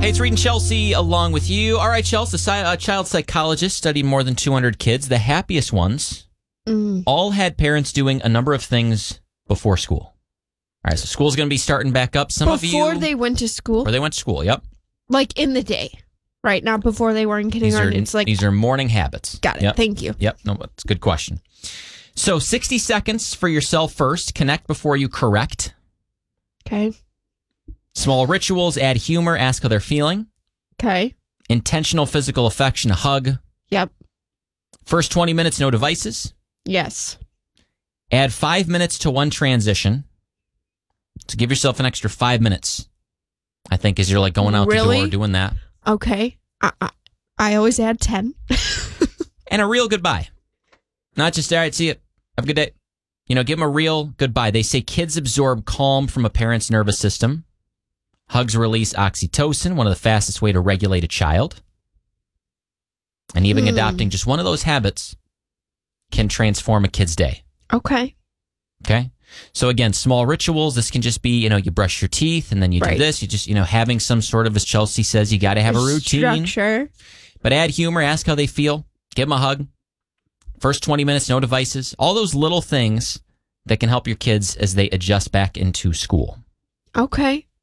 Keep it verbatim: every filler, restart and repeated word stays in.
Hey, it's Reed and Chelsea along with you. All right, Chelsea, a child psychologist studied more than two hundred kids. The happiest ones mm. all had parents doing a number of things before school. All right, so school's going to be starting back up. Some before of you... Before they went to school? Before they went to school, yep. Like in the day, right? Not before they were in kindergarten. These are, it's like these are morning habits. Got it. Yep. Thank you. Yep. No, that's a good question. So sixty seconds for yourself first. Connect before you correct. Okay. Small rituals, add humor, ask how they're feeling. Okay. Intentional physical affection, a hug. Yep. First twenty minutes, no devices. Yes. Add five minutes to one transition. So give yourself an extra five minutes, I think, as you're like going out really? the door doing that. Okay. I, I, I always add ten. And a real goodbye. Not just, all right, see you. Have a good day. You know, give them a real goodbye. They say kids absorb calm from a parent's nervous system. Hugs release oxytocin, one of the fastest way to regulate a child. And even hmm. adopting just one of those habits can transform a kid's day. Okay. Okay. So again, small rituals. This can just be, you know, you brush your teeth and then you right. do this. You just, you know, having some sort of, as Chelsea says, you got to have a routine. Structure. But add humor, ask how they feel, give them a hug. First twenty minutes, no devices. All those little things that can help your kids as they adjust back into school. Okay.